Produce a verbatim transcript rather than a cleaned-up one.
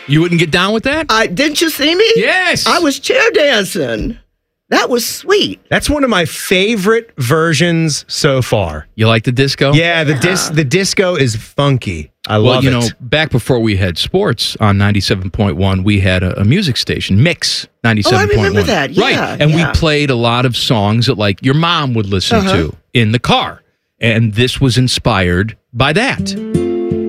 You wouldn't get down with that? I didn't you see me? Yes. I was chair dancing. That was sweet. That's one of my favorite versions so far. You like the disco? Yeah, the dis the disco is funky. I well, love you it. know, back before we had sports on ninety-seven point one, we had a, a music station, Mix ninety-seven point one. Oh, I remember that. Yeah, right. And yeah. we played a lot of songs that like your mom would listen Uh-huh. to in the car. And this was inspired by that.